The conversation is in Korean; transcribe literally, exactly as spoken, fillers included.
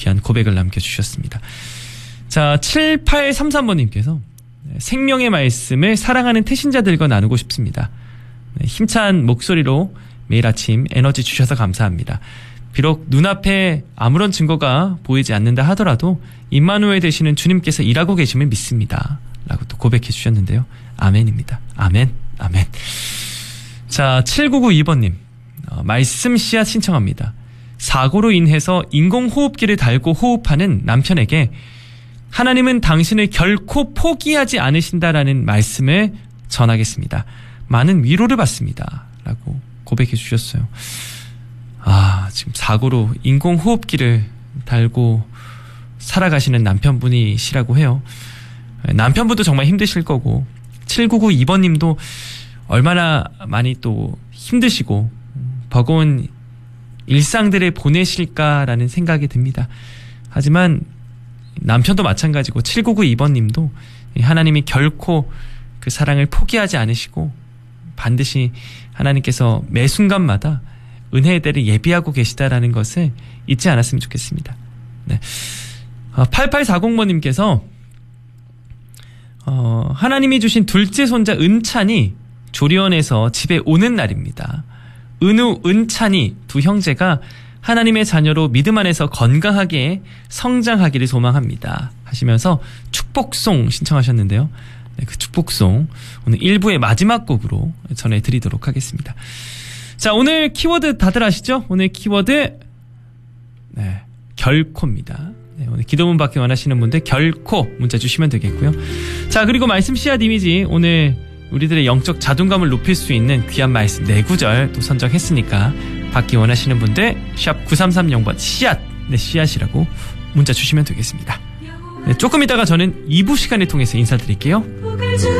귀한 고백을 남겨주셨습니다. 자, 칠팔삼삼 번님께서 생명의 말씀을 사랑하는 태신자들과 나누고 싶습니다. 네, 힘찬 목소리로 매일 아침 에너지 주셔서 감사합니다. 비록 눈앞에 아무런 증거가 보이지 않는다 하더라도 임마누엘 되시는 주님께서 일하고 계심을 믿습니다. 라고 또 고백해 주셨는데요. 아멘입니다. 아멘, 아멘. 자, 칠구구이 번님. 어, 말씀 씨앗 신청합니다. 사고로 인해서 인공호흡기를 달고 호흡하는 남편에게 하나님은 당신을 결코 포기하지 않으신다라는 말씀을 전하겠습니다. 많은 위로를 받습니다. 라고 고백해 주셨어요. 아, 지금 사고로 인공호흡기를 달고 살아가시는 남편분이시라고 해요. 남편분도 정말 힘드실 거고 칠구구이 번님도 얼마나 많이 또 힘드시고 버거운 일상들을 보내실까라는 생각이 듭니다. 하지만 남편도 마찬가지고 칠구구이 번님도 하나님이 결코 그 사랑을 포기하지 않으시고 반드시 하나님께서 매 순간마다 은혜의 때를 예비하고 계시다라는 것을 잊지 않았으면 좋겠습니다. 네. 어, 팔팔사공 번님께서 어, 하나님이 주신 둘째 손자 은찬이 조리원에서 집에 오는 날입니다. 은우, 은찬이 두 형제가 하나님의 자녀로 믿음 안에서 건강하게 성장하기를 소망합니다. 하시면서 축복송 신청하셨는데요. 네, 그 축복송 오늘 일 부의 마지막 곡으로 전해드리도록 하겠습니다. 자, 오늘 키워드 다들 아시죠? 오늘 키워드 네, 결코입니다. 네, 오늘 기도문 받기 원하시는 분들 결코 문자 주시면 되겠고요. 자, 그리고 말씀 씨앗 이미지 오늘 우리들의 영적 자존감을 높일 수 있는 귀한 말씀 네 구절 또 선정했으니까 받기 원하시는 분들 샵 구삼삼공 번 씨앗, 네, 씨앗이라고 문자 주시면 되겠습니다. 네, 조금 이따가 저는 이 부 시간을 통해서 인사드릴게요.